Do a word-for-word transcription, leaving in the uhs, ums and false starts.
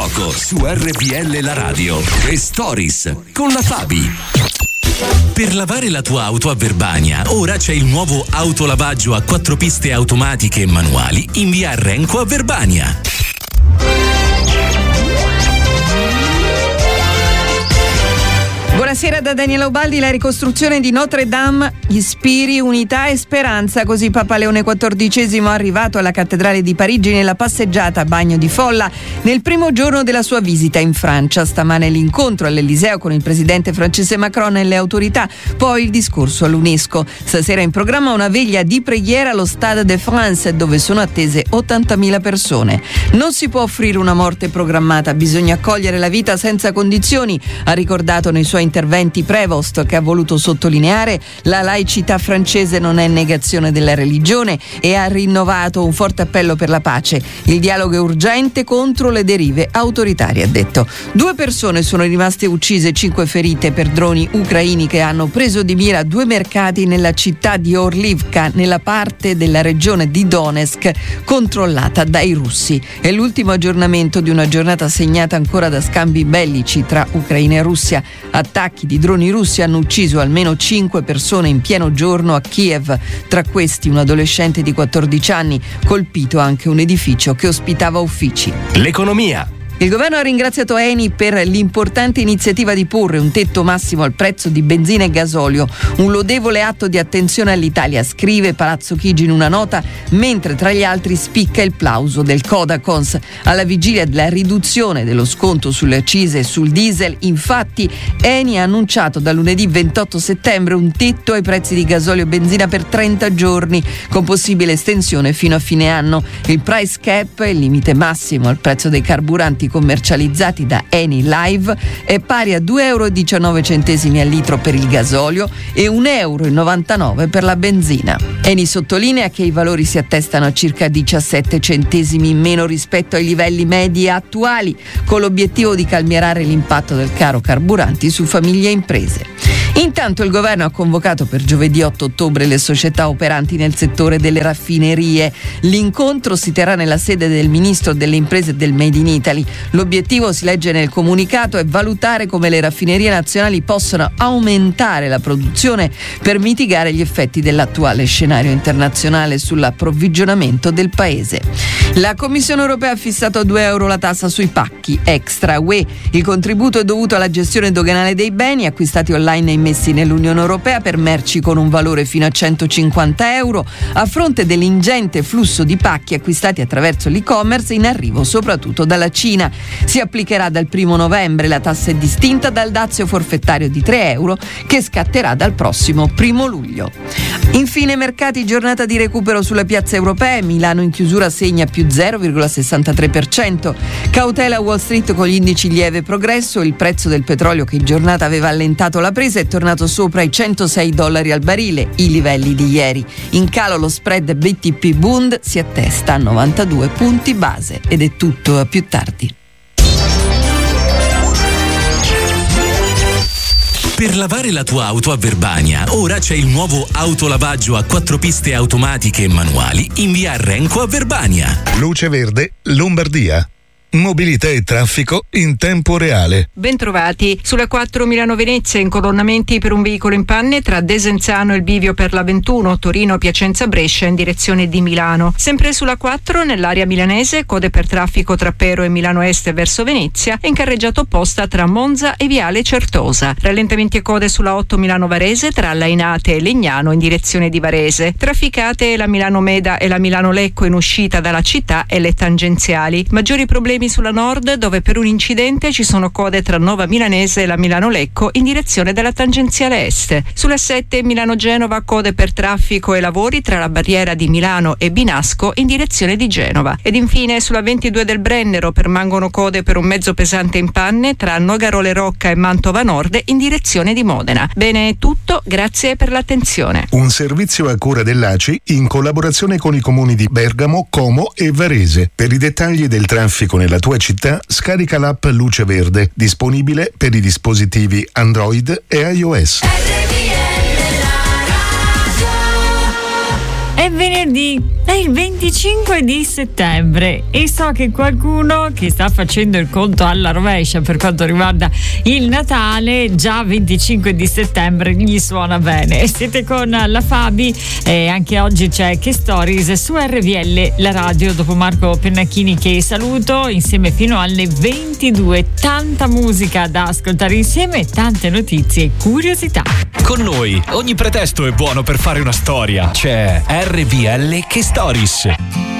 poco su R P L La Radio e Stories con la Fabi. Per lavare la tua auto a Verbania, ora c'è il nuovo autolavaggio a quattro piste automatiche e manuali in via Renco a Verbania. Buonasera da Daniela Ubaldi. La ricostruzione di Notre Dame, gli spiri, unità e speranza. Così Papa Leone quattordicesimo, arrivato alla cattedrale di Parigi nella passeggiata a bagno di folla nel primo giorno della sua visita in Francia. Stamane l'incontro all'Eliseo con il presidente francese Macron e le autorità, poi il discorso all'UNESCO. Stasera in programma una veglia di preghiera allo Stade de France, dove sono attese ottantamila persone. Non si può offrire una morte programmata, bisogna accogliere la vita senza condizioni, ha ricordato nei suoi interventi Prevost, che ha voluto sottolineare la laicità francese non è negazione della religione, e ha rinnovato un forte appello per la pace. Il dialogo è urgente contro le derive autoritarie, ha detto. Due persone sono rimaste uccise e cinque ferite per droni ucraini che hanno preso di mira due mercati nella città di Orlivka, nella parte della regione di Donetsk controllata dai russi. È l'ultimo aggiornamento di una giornata segnata ancora da scambi bellici tra Ucraina e Russia. Attacchi di droni russi hanno ucciso almeno cinque persone in pieno giorno a Kiev, tra questi un adolescente di quattordici anni, colpito anche un edificio che ospitava uffici. L'economia. Il governo ha ringraziato Eni per l'importante iniziativa di porre un tetto massimo al prezzo di benzina e gasolio, un lodevole atto di attenzione all'Italia, scrive Palazzo Chigi in una nota, mentre tra gli altri spicca il plauso del Codacons. Alla vigilia della riduzione dello sconto sulle accise e sul diesel, infatti, Eni ha annunciato da lunedì ventotto settembre un tetto ai prezzi di gasolio e benzina per trenta giorni, con possibile estensione fino a fine anno. Il price cap, il limite massimo al prezzo dei carburanti commercializzati da Eni Live, è pari a due euro e diciannove centesimi al litro per il gasolio e un euro e novantanove per la benzina. Eni sottolinea che i valori si attestano a circa diciassette centesimi in meno rispetto ai livelli medi attuali, con l'obiettivo di calmierare l'impatto del caro carburanti su famiglie e imprese. Intanto il governo ha convocato per giovedì otto ottobre le società operanti nel settore delle raffinerie. L'incontro si terrà nella sede del ministro delle imprese e del Made in Italy. L'obiettivo, si legge nel comunicato, è valutare come le raffinerie nazionali possano aumentare la produzione per mitigare gli effetti dell'attuale scenario internazionale sull'approvvigionamento del paese. La Commissione europea ha fissato a due euro la tassa sui pacchi extra U E. Il contributo è dovuto alla gestione doganale dei beni acquistati online e messi nell'Unione Europea per merci con un valore fino a centocinquanta euro, a fronte dell'ingente flusso di pacchi acquistati attraverso l'e-commerce in arrivo soprattutto dalla Cina. Si applicherà dal primo novembre, la tassa è distinta dal dazio forfettario di tre euro che scatterà dal prossimo primo luglio. Infine mercati, giornata di recupero sulle piazze europee. Milano in chiusura segna più zero virgola sessantatré per cento. Cautela Wall Street con gli indici lieve progresso. Il prezzo del petrolio, che in giornata aveva allentato la presa, è tornato sopra i centosei dollari al barile, i livelli di ieri. In calo lo spread B T P Bund si attesta a novantadue punti base. Ed è tutto, a più tardi. Per lavare la tua auto a Verbania, ora c'è il nuovo autolavaggio a quattro piste automatiche e manuali in via Renco a Verbania. Luce Verde, Lombardia. Mobilità e traffico in tempo reale. Bentrovati. Sulla quattro Milano-Venezia, incolonnamenti per un veicolo in panne tra Desenzano e il bivio per la ventuno, Torino-Piacenza-Brescia in direzione di Milano. Sempre sulla quattro, nell'area milanese, code per traffico tra Pero e Milano Est verso Venezia e in carreggiata opposta tra Monza e Viale Certosa. Rallentamenti e code sulla otto Milano-Varese tra Lainate e Legnano in direzione di Varese. Trafficate la Milano-Meda e la Milano-Lecco in uscita dalla città e le tangenziali. Maggiori problemi sulla nord, dove per un incidente ci sono code tra Nova Milanese e la Milano-Lecco in direzione della tangenziale est. Sulla sette Milano-Genova, code per traffico e lavori tra la barriera di Milano e Binasco in direzione di Genova. Ed infine sulla ventidue del Brennero permangono code per un mezzo pesante in panne tra Nogarole Rocca e Mantova Nord in direzione di Modena. Bene, è tutto, grazie per l'attenzione. Un servizio a cura dell'A C I in collaborazione con i comuni di Bergamo, Como e Varese. Per i dettagli del traffico nella tua città, scarica l'app Luce Verde, disponibile per i dispositivi Android e iOS. R È venerdì, è il venticinque di settembre e so che qualcuno che sta facendo il conto alla rovescia per quanto riguarda il Natale, già venticinque di settembre gli suona bene. Siete con la Fabi e anche oggi c'è Che Stories su R V L, la radio, dopo Marco Pennacchini che saluto, insieme fino alle ventidue. Tanta musica da ascoltare insieme, tante notizie e curiosità. Con noi ogni pretesto è buono per fare una storia. C'è R V L Che Stories.